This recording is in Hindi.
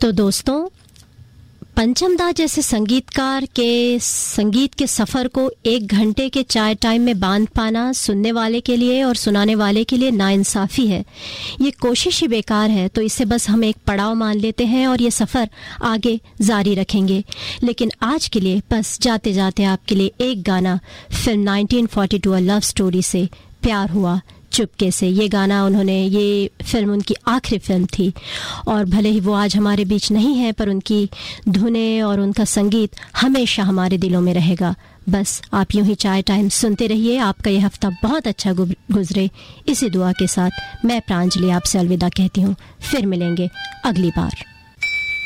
तो दोस्तों, पंचम दा जैसे संगीतकार के संगीत के सफ़र को 1 घंटे के चाय टाइम में बांध पाना सुनने वाले के लिए और सुनाने वाले के लिए नाइंसाफ़ी है। ये कोशिश ही बेकार है, तो इसे बस हम एक पड़ाव मान लेते हैं और ये सफ़र आगे जारी रखेंगे। लेकिन आज के लिए बस जाते जाते आपके लिए एक गाना फिल्म 1942 अ लव स्टोरी से, प्यार हुआ चुपके से। ये गाना ये फिल्म उनकी आखिरी फिल्म थी और भले ही वो आज हमारे बीच नहीं है, पर उनकी धुनें और उनका संगीत हमेशा हमारे दिलों में रहेगा। बस आप यूं ही चाय टाइम सुनते रहिए। आपका ये हफ्ता बहुत अच्छा गुजरे, इसी दुआ के साथ मैं प्रांजलि आपसे अलविदा कहती हूँ। फिर मिलेंगे अगली बार।